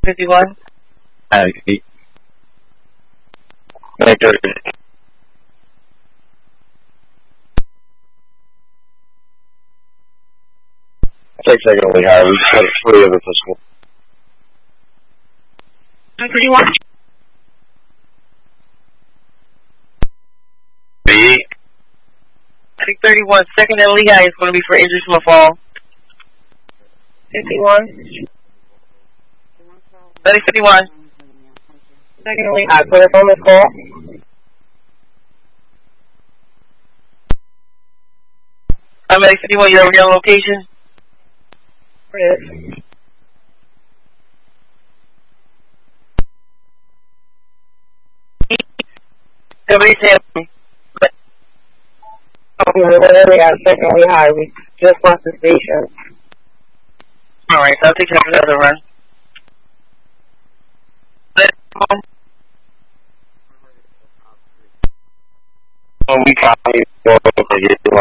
51. Victor. 6 second Lee High. We just got 3 of the physical. 31. B. 631. Second and Lehigh is going to be for injuries from a fall. 51. 51. Second and Lehigh, put us on this call. I'm at 51, you're over your location. Where is it? Somebody said, we got second Lehigh. We just left the station. Alright, so I'll take care of another run. We copy.